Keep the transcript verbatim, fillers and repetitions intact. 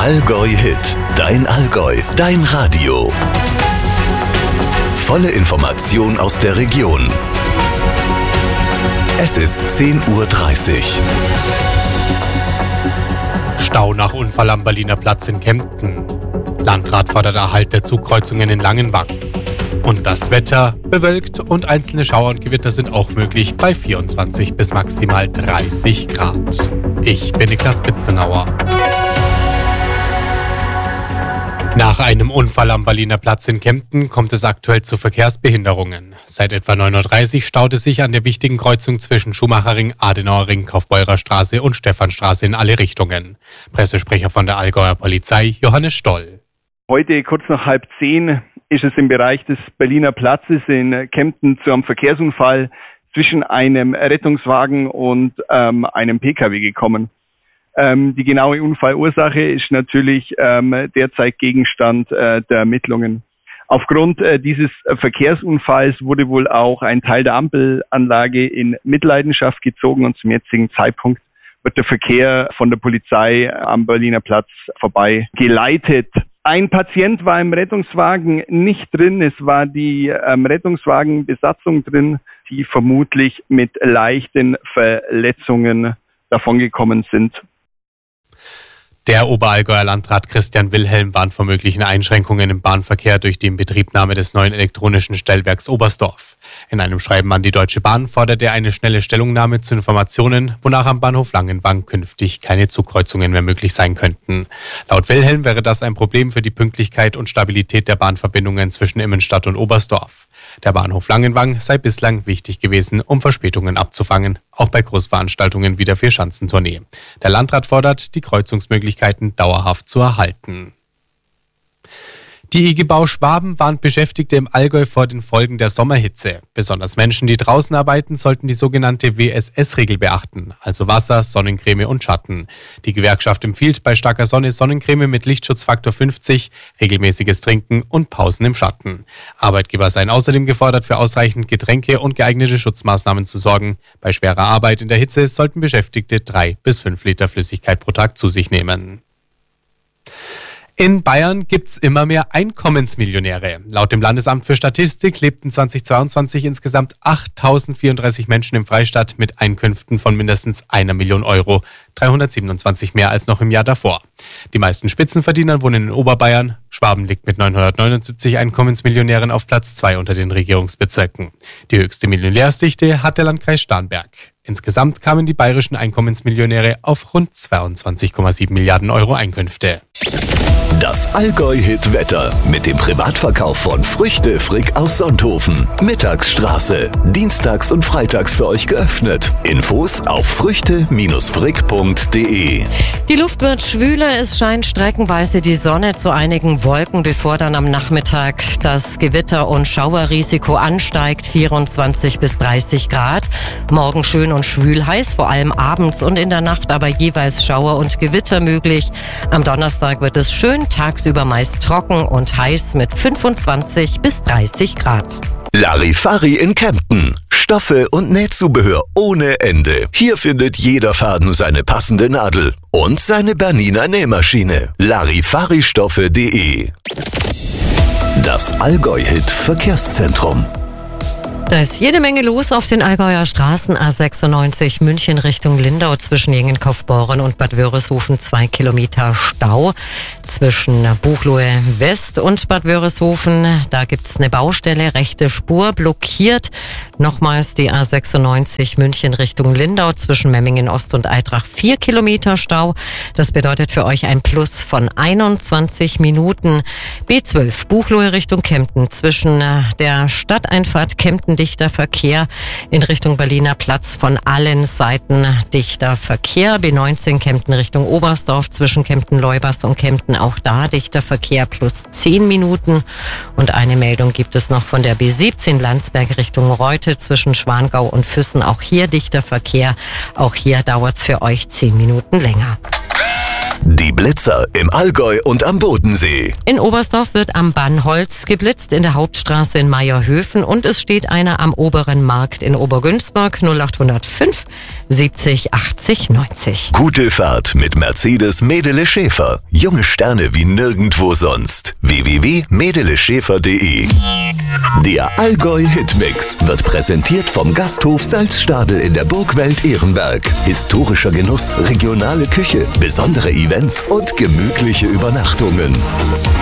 Allgäu Hit, dein Allgäu, dein Radio. Volle Information aus der Region. Es ist zehn Uhr dreißig. Stau nach Unfall am Berliner Platz in Kempten. Landrat fordert Erhalt der Zugkreuzungen in Langenwang. Und das Wetter: bewölkt und einzelne Schauer und Gewitter sind auch möglich bei vierundzwanzig bis maximal dreißig Grad. Ich bin Niklas Bitzenauer. Nach einem Unfall am Berliner Platz in Kempten kommt es aktuell zu Verkehrsbehinderungen. Seit etwa neun Uhr dreißig staut es sich an der wichtigen Kreuzung zwischen Schumacherring, Adenauerring, Kaufbeurer Straße und Stephanstraße in alle Richtungen. Pressesprecher von der Allgäuer Polizei, Johannes Stoll. Heute kurz nach halb zehn ist es im Bereich des Berliner Platzes in Kempten zu einem Verkehrsunfall zwischen einem Rettungswagen und ähm, einem P K W gekommen. Ähm, die genaue Unfallursache ist natürlich ähm, derzeit Gegenstand äh, der Ermittlungen. Aufgrund äh, dieses Verkehrsunfalls wurde wohl auch ein Teil der Ampelanlage in Mitleidenschaft gezogen und zum jetzigen Zeitpunkt wird der Verkehr von der Polizei am Berliner Platz vorbei geleitet. Ein Patient war im Rettungswagen nicht drin. Es war die ähm, Rettungswagenbesatzung drin, die vermutlich mit leichten Verletzungen davongekommen sind. Der Oberallgäuer Landrat Christian Wilhelm warnt vor möglichen Einschränkungen im Bahnverkehr durch die Inbetriebnahme des neuen elektronischen Stellwerks Oberstdorf. In einem Schreiben an die Deutsche Bahn fordert er eine schnelle Stellungnahme zu Informationen, wonach am Bahnhof Langenwang künftig keine Zugkreuzungen mehr möglich sein könnten. Laut Wilhelm wäre das ein Problem für die Pünktlichkeit und Stabilität der Bahnverbindungen zwischen Immenstadt und Oberstdorf. Der Bahnhof Langenwang sei bislang wichtig gewesen, um Verspätungen abzufangen, auch bei Großveranstaltungen wie der Vierschanzentournee. Der Landrat fordert, die Kreuzungsmöglichkeiten dauerhaft zu erhalten. Die I G Bau Schwaben warnt Beschäftigte im Allgäu vor den Folgen der Sommerhitze. Besonders Menschen, die draußen arbeiten, sollten die sogenannte W S S-Regel beachten, also Wasser, Sonnencreme und Schatten. Die Gewerkschaft empfiehlt bei starker Sonne Sonnencreme mit Lichtschutzfaktor fünfzig, regelmäßiges Trinken und Pausen im Schatten. Arbeitgeber seien außerdem gefordert, für ausreichend Getränke und geeignete Schutzmaßnahmen zu sorgen. Bei schwerer Arbeit in der Hitze sollten Beschäftigte drei bis fünf Liter Flüssigkeit pro Tag zu sich nehmen. In Bayern gibt's immer mehr Einkommensmillionäre. Laut dem Landesamt für Statistik lebten zweitausendzweiundzwanzig insgesamt achttausendvierunddreißig Menschen im Freistaat mit Einkünften von mindestens einer Million Euro, dreihundertsiebenundzwanzig mehr als noch im Jahr davor. Die meisten Spitzenverdiener wohnen in Oberbayern. Schwaben liegt mit neunhundertneunundsiebzig Einkommensmillionären auf Platz zwei unter den Regierungsbezirken. Die höchste Millionärsdichte hat der Landkreis Starnberg. Insgesamt kamen die bayerischen Einkommensmillionäre auf rund zweiundzwanzig Komma sieben Milliarden Euro Einkünfte. Das Allgäu-Hit-Wetter mit dem Privatverkauf von Früchte Frick aus Sonthofen. Mittagsstraße. Dienstags und freitags für euch geöffnet. Infos auf früchte Frick punkt de. Die Luft wird schwüler, es scheint streckenweise die Sonne zu einigen Wolken, bevor dann am Nachmittag das Gewitter- und Schauerrisiko ansteigt, vierundzwanzig bis dreißig Grad. Morgen schön und schwül heiß, vor allem abends und in der Nacht aber jeweils Schauer und Gewitter möglich. Am Donnerstag wird es schön, tagsüber meist trocken und heiß mit fünfundzwanzig bis dreißig Grad. Larifari in Kempten. Stoffe und Nähzubehör ohne Ende. Hier findet jeder Faden seine passende Nadel und seine Bernina Nähmaschine. Larifari-Stoffe punkt de. Das Allgäu-Hit Verkehrszentrum. Da ist jede Menge los auf den Allgäuer Straßen. A sechsundneunzig München Richtung Lindau zwischen Jengen-Kaufbeuren und Bad Wörishofen zwei Kilometer Stau. Zwischen Buchloe West und Bad Wörishofen, da gibt's eine Baustelle, rechte Spur blockiert. Nochmals die A sechsundneunzig München Richtung Lindau zwischen Memmingen Ost und Eitrach vier Kilometer Stau. Das bedeutet für euch ein Plus von einundzwanzig Minuten. B zwölf Buchloe Richtung Kempten zwischen der Stadteinfahrt Kempten dichter Verkehr, in Richtung Berliner Platz von allen Seiten dichter Verkehr. B neunzehn Kempten Richtung Oberstdorf zwischen Kempten-Leubers und Kempten, auch da dichter Verkehr plus zehn Minuten. Und eine Meldung gibt es noch von der B siebzehn Landsberg Richtung Reute zwischen Schwangau und Füssen, auch hier dichter Verkehr. Auch hier dauert es für euch zehn Minuten länger. Die Blitzer im Allgäu und am Bodensee. In Oberstdorf wird am Bannholz geblitzt, in der Hauptstraße in Meierhöfen und es steht einer am Oberen Markt in Obergünzburg. null acht null fünf siebzig achtzig neunzig. Gute Fahrt mit Mercedes Medele Schäfer. Junge Sterne wie nirgendwo sonst. w w w punkt medele schäfer punkt de. Der Allgäu Hitmix wird präsentiert vom Gasthof Salzstadel in der Burgwelt Ehrenberg. Historischer Genuss, regionale Küche, besondere Events und gemütliche Übernachtungen.